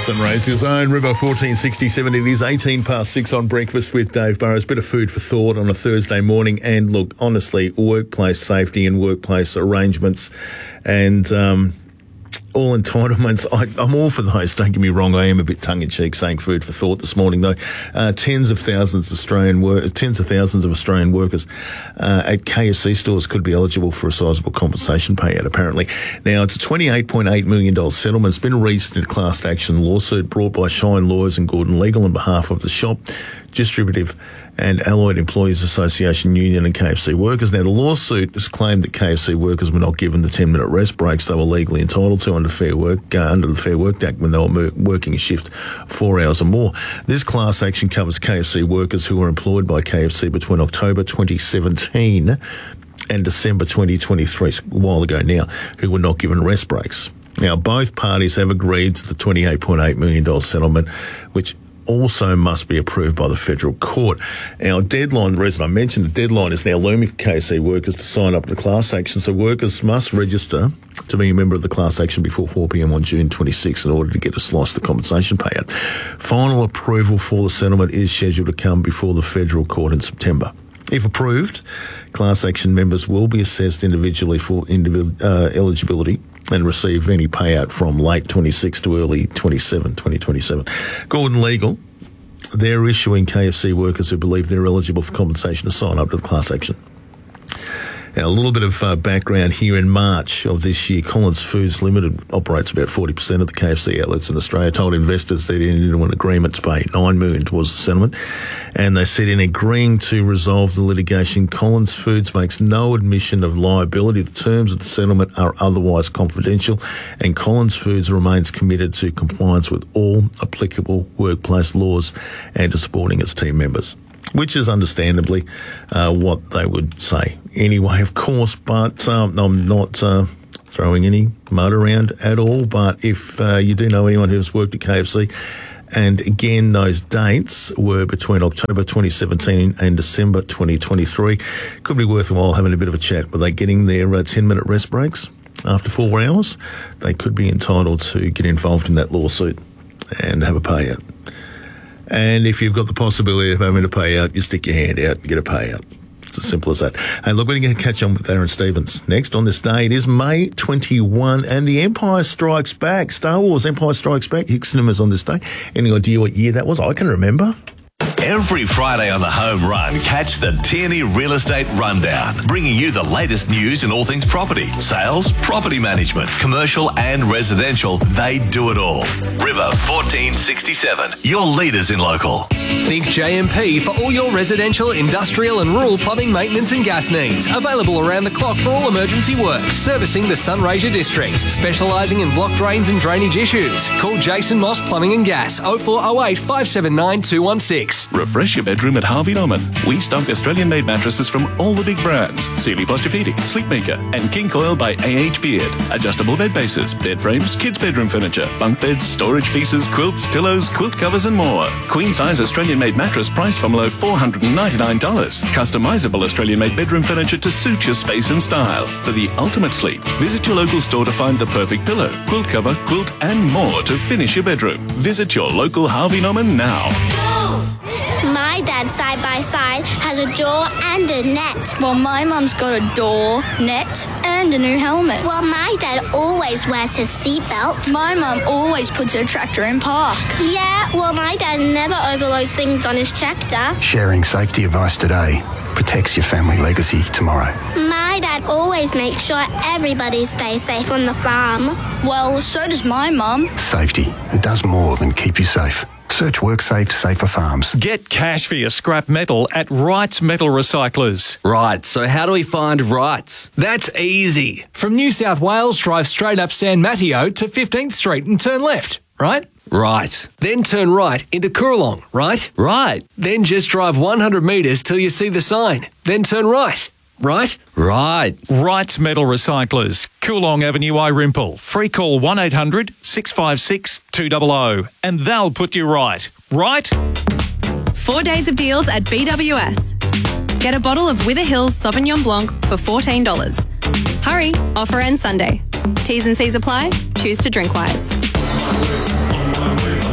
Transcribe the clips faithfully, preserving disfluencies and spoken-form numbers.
Sunrise Your Zone, River fourteen sixty-seven. It is eighteen past six on Breakfast with Dave Burrows. Bit of food for thought on a Thursday morning. And look, honestly, workplace safety and workplace arrangements and um, all entitlements, I, I'm all for those. Don't get me wrong, I am a bit tongue-in-cheek saying food for thought this morning, though. Uh, tens of thousands of Australian wor- tens of thousands of Australian workers uh, at K F C stores could be eligible for a sizable compensation payout, apparently. Now, it's a twenty-eight point eight million dollars settlement. It's been reached in a class action lawsuit brought by Shine Lawyers and Gordon Legal on behalf of the Shop, Distributive and Allied Employees Association Union and K F C workers. Now, the lawsuit has claimed that K F C workers were not given the ten-minute rest breaks they were legally entitled to under Fair Work uh, under the Fair Work Act when they were mer- working a shift four hours or more. This class action covers K F C workers who were employed by K F C between October twenty seventeen and December twenty twenty-three, a while ago now, who were not given rest breaks. Now, both parties have agreed to the twenty-eight point eight million dollars settlement, which also must be approved by the federal court. Now, a deadline, the reason I mentioned the deadline is now looming for K F C workers to sign up to the class action. So workers must register to be a member of the class action before four p.m. on June twenty-sixth in order to get a slice of the compensation payout. Final approval for the settlement is scheduled to come before the federal court in September. If approved, class action members will be assessed individually for individual, uh, eligibility and receive any payout from late twenty-six to early twenty-seven, twenty twenty-seven. Gordon Legal, they're issuing K F C workers who believe they're eligible for compensation to sign up to the class action. Now, a little bit of uh, background here. In March of this year, Collins Foods Limited operates about forty percent of the K F C outlets in Australia, told investors they'd entered into an agreement to pay nine million dollars towards the settlement. And they said in agreeing to resolve the litigation, Collins Foods makes no admission of liability. The terms of the settlement are otherwise confidential, and Collins Foods remains committed to compliance with all applicable workplace laws and to supporting its team members, which is understandably uh, what they would say anyway, of course, but um, I'm not uh, throwing any mud around at all. But if uh, you do know anyone who's worked at K F C, and again, those dates were between October twenty seventeen and December twenty twenty-three, could be worthwhile having a bit of a chat. Were they getting their uh, ten-minute rest breaks after four hours? They could be entitled to get involved in that lawsuit and have a payout. And if you've got the possibility of having a payout, you stick your hand out and get a payout. It's as simple as that. Hey, look, we're going to catch on with Aaron Stevens next on this day. It is May twenty-first, and The Empire Strikes Back. Star Wars Empire Strikes Back hit cinemas on this day. Any idea what year that was? I can remember. Every Friday on the Home Run, catch the Tierney Real Estate Rundown, bringing you the latest news in all things property, sales, property management, commercial and residential. They do it all. River fourteen sixty-seven, your leaders in local. Think J M P for all your residential, industrial and rural plumbing maintenance and gas needs. Available around the clock for all emergency works. Servicing the Sunraysia District. Specialising in block drains and drainage issues. Call Jason Moss Plumbing and Gas oh four oh eight, five seven nine, two one six. Refresh your bedroom at Harvey Norman. We stock Australian-made mattresses from all the big brands. Sealy Posturepedic, Sleepmaker, and King Coil by A H Beard. Adjustable bed bases, bed frames, kids' bedroom furniture, bunk beds, storage pieces, quilts, pillows, quilt covers, and more. Queen-size Australian-made mattress priced from below four hundred ninety-nine dollars. Customizable Australian-made bedroom furniture to suit your space and style. For the ultimate sleep, visit your local store to find the perfect pillow, quilt cover, quilt, and more to finish your bedroom. Visit your local Harvey Norman now. My dad's side-by-side has a door and a net. Well, my mum's got a door, net, and a new helmet. Well, my dad always wears his seatbelt. My mum always puts her tractor in park. Yeah, well, my dad never overloads things on his tractor. Sharing safety advice today protects your family legacy tomorrow. My dad always makes sure everybody stays safe on the farm. Well, so does my mum. Safety, it does more than keep you safe. Search WorkSafe Safer Farms. Get cash for your scrap metal at Wrights Metal Recyclers. Right, so how do we find Wrights? That's easy. From New South Wales, drive straight up San Mateo to fifteenth Street and turn left, right? Right. Then turn right into Coorong, right? Right. Then just drive one hundred metres till you see the sign. Then turn right, right? Right. Wrights Metal Recyclers, Coolong Avenue, Irimple. Free call one eight hundred, six five six, two hundred and they'll put you right. Right? Four days of deals at B W S. Get a bottle of Wither Hills Sauvignon Blanc for fourteen dollars. Hurry, offer ends Sunday. T's and C's apply. Choose to drink wise.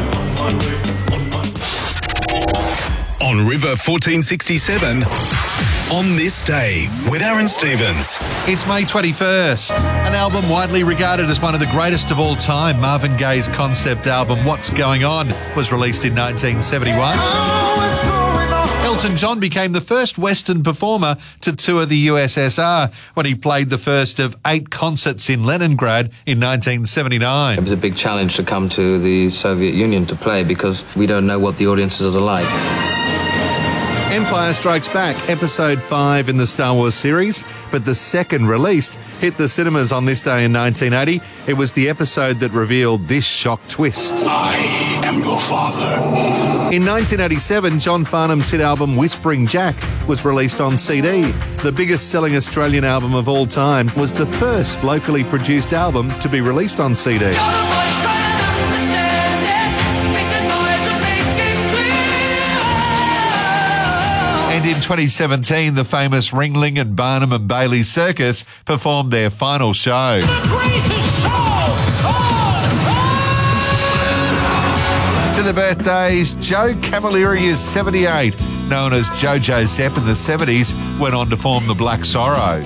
River fourteen sixty-seven on this day with Aaron Stevens. It's May twenty-first. An album widely regarded as one of the greatest of all time, Marvin Gaye's concept album What's Going On, was released in nineteen seventy-one. Elton John became the first Western performer to tour the U S S R when he played the first of eight concerts in Leningrad in nineteen seventy-nine. It was a big challenge to come to the Soviet Union to play because we don't know what the audiences are like. Empire Strikes Back, Episode five in the Star Wars series, but the second released hit the cinemas on this day in nineteen eighty. It was the episode that revealed this shock twist. I am your father. In nineteen eighty-seven, John Farnham's hit album Whispering Jack was released on C D. The biggest selling Australian album of all time was the first locally produced album to be released on C D. And in twenty seventeen, the famous Ringling and Barnum and Bailey Circus performed their final show. The greatest show on earth! To the birthdays, Joe Camilleri is seventy-eight. Known as JoJo Zepp in the seventies, went on to form the Black Sorrows.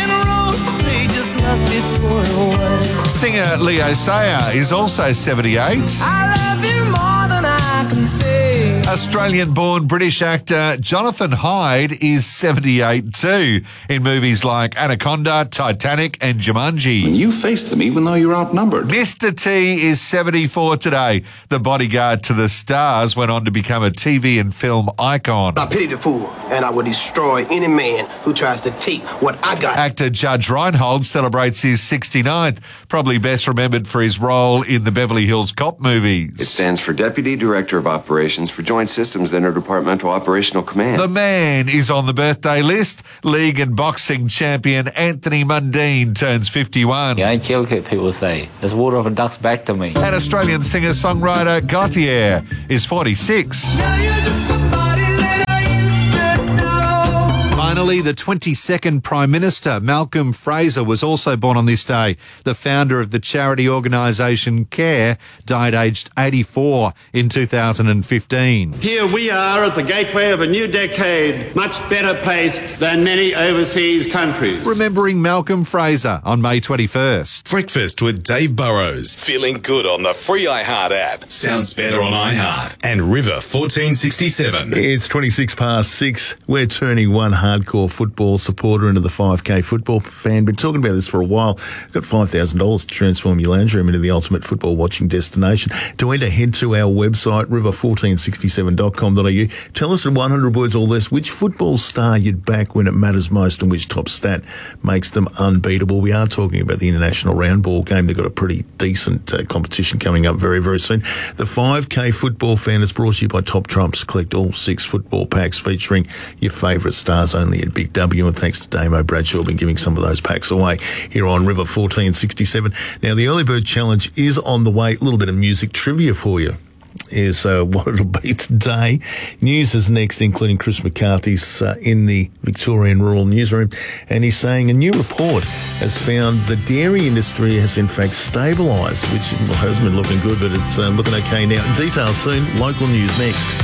Singer Leo Sayer is also seventy-eight. I love you more than I can say. Australian-born British actor Jonathan Hyde is seventy-eight too, in movies like Anaconda, Titanic and Jumanji. And you faced them even though you're outnumbered. Mister T is seventy-four today. The bodyguard to the stars went on to become a T V and film icon. I pity the fool, and I will destroy any man who tries to take what I got. Actor Judge Reinhold celebrates his sixty-ninth, probably best remembered for his role in the Beverly Hills Cop movies. It stands for Deputy Director of Operations for Joint Systems Interdepartmental Operational Command. The man is on the birthday list. League and boxing champion Anthony Mundine turns fifty-one. You ain't kill it, people say. There's water off a duck's back to me. And Australian singer-songwriter Gautier is forty-six. Now you're just somebody that I used to know. Finally, the twenty-second Prime Minister, Malcolm Fraser, was also born on this day. The founder of the charity organisation CARE died aged eighty-four in two thousand fifteen. Here we are at the gateway of a new decade, much better placed than many overseas countries. Remembering Malcolm Fraser on May twenty-first. Breakfast with Dave Burrows. Feeling good on the free iHeart app. Sounds better on iHeart. And River fourteen sixty-seven. It's twenty-six past six. We're turning one hardcore football supporter into the five K football fan. Been talking about this for a while. Got five thousand dollars to transform your lounge room into the ultimate football watching destination. To enter, head to our website, river fourteen sixty-seven dot com dot a u. Tell us in one hundred words or less which football star you'd back when it matters most and which top stat makes them unbeatable. We are talking about the International Round Ball game. They've got a pretty decent uh, competition coming up very, very soon. The five K football fan is brought to you by Top Trumps. Collect all six football packs featuring your favourite stars only at Big W. And thanks to Damo Bradshaw, been giving some of those packs away here on River fourteen sixty-seven. Now, the Early Bird Challenge is on the way. A little bit of music trivia for you is uh, what it'll be today. News is next, including Chris McCarthy's uh, in the Victorian Rural Newsroom, and he's saying a new report has found the dairy industry has in fact stabilised, which well, hasn't been looking good, but it's uh, looking okay now. Details soon. Local news next.